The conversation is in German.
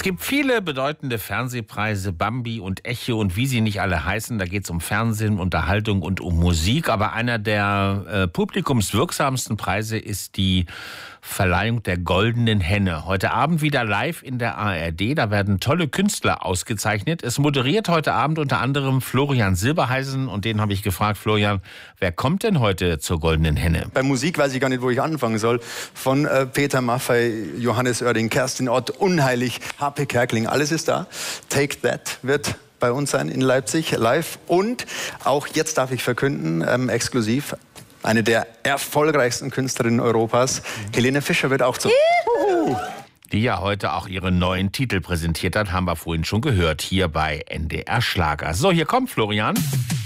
gibt viele bedeutende Fernsehpreise, Bambi und Echo und wie sie nicht alle heißen. Da geht es um Fernsehen, Unterhaltung und um Musik. Aber einer der publikumswirksamsten Preise ist die Verleihung der Goldenen Henne. Heute Abend wieder live in der ARD. Da werden tolle Künstler ausgezeichnet. Es moderiert heute Abend unter anderem Florian Silbereisen. Und den habe ich gefragt, Florian, wer kommt denn heute zur Goldenen Henne? Bei Musik weiß ich gar nicht, wo ich anfangen soll. Von Peter Maffay, Johannes Oerding, Kerstin Ott, Unheilig, Harpe Kerkeling, alles ist da. Take That wird bei uns sein in Leipzig, live. Und auch jetzt darf ich verkünden, exklusiv, eine der erfolgreichsten Künstlerinnen Europas, Helene Fischer, wird auch zu... Die ja heute auch ihren neuen Titel präsentiert hat, haben wir vorhin schon gehört, hier bei NDR Schlager. So, hier kommt Florian.